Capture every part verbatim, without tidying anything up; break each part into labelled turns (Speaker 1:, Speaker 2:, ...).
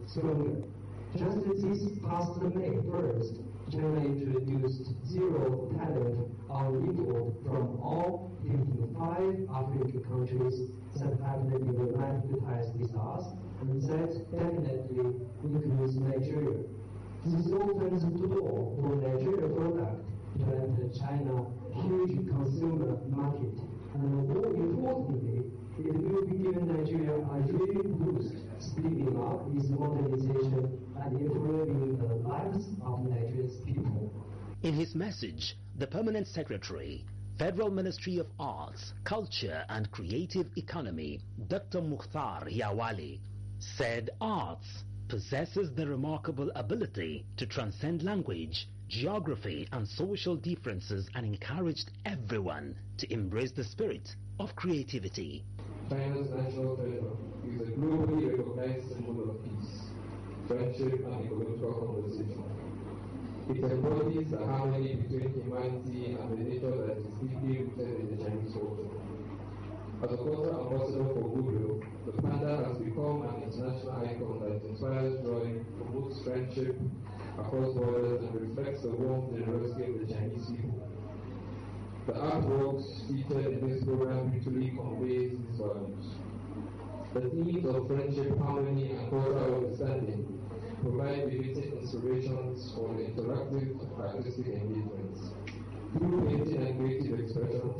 Speaker 1: stronger. Just this past May first, China introduced zero tariff on import from all fifty-five African countries that have diplomatic ties with us, and that definitely includes Nigeria. This opens the door for Nigeria product to enter China's huge consumer market, and more importantly, it will be giving Nigeria a real boost, speeding up its modernization and improving the lives of Nigeria's people.
Speaker 2: In his message, the Permanent Secretary, Federal Ministry of Arts, Culture and Creative Economy, Doctor Mukhtar Yawali, said arts possesses the remarkable ability to transcend language, geography and social differences, and encouraged everyone to embrace the spirit of creativity.
Speaker 3: China's national treasure is a globally recognized symbol of peace, friendship and ecological conversation. It embodies the harmony between humanity and the nature that is deeply rooted in the Chinese culture. As a cultural ambassador for goodwill, the panda has become an international icon that inspires joy, promotes friendship across borders, and reflects the warm generosity of the Chinese people. The artworks featured in this program literally conveys these values. The themes of friendship, harmony, and cultural understanding provide vivid inspirations for the interactive artistic engagements. Through painting and creative expressions,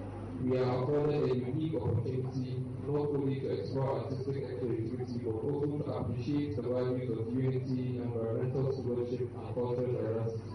Speaker 3: we are afforded a unique opportunity not only to explore artistic creativity but also to appreciate the values of unity, environmental stewardship, and cultural diversity.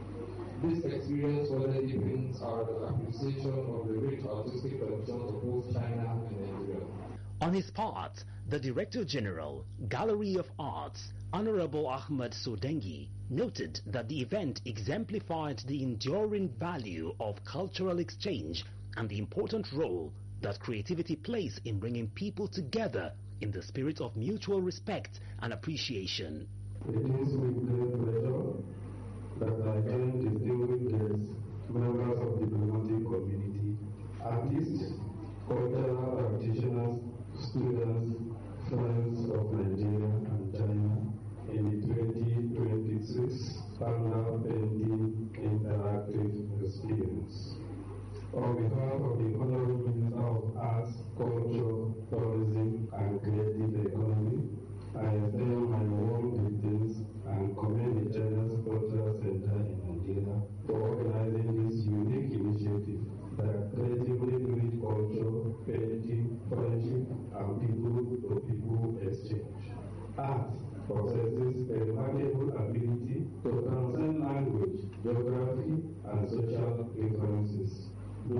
Speaker 3: This experience further deepens our appreciation of the rich artistic traditions of both China and Nigeria.
Speaker 2: On his part, the Director General, Gallery of Arts, Honorable Ahmed Sodengi, noted that the event exemplified the enduring value of cultural exchange and the important role that creativity plays in bringing people together in the spirit of mutual respect and appreciation.
Speaker 4: It is with great pleasure that I join distinguished guests, members of the diplomatic community, artists, cultural practitioners, students, friends of Nigeria and China in the twenty twenty-six Panda Painting Interactive Experience. On behalf of the Honorable Minister of Arts, Culture, Tourism and Creative Economy, I extend my warm greetings and commend the China's Cultural Center in Nigeria for organizing this unique initiative that creatively brings culture, painting, friendship, and people-to-people exchange. Art possesses a remarkable ability to transcend language, geography, and social differences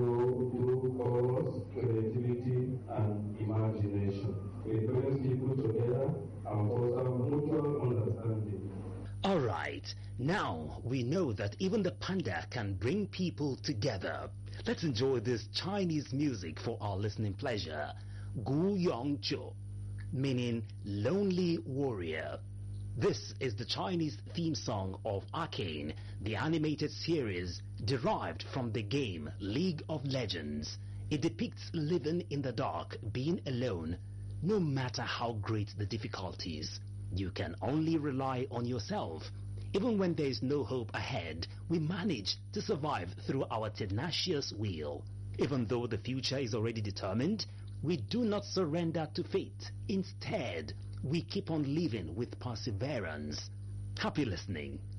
Speaker 4: through colors, creativity, and imagination. It brings people together and foster mutual understanding.
Speaker 2: All right, now we know that even the panda can bring people together. Let's enjoy this Chinese music for our listening pleasure. Gu Yong Zhou, meaning lonely warrior. This is the Chinese theme song of Arcane, the animated series derived from the game League of Legends. It depicts living in the dark, being alone, no matter how great the difficulties. You can only rely on yourself. Even when there is no hope ahead, we manage to survive through our tenacious will. Even though the future is already determined, we do not surrender to fate. Instead, we keep on living with perseverance. Happy listening.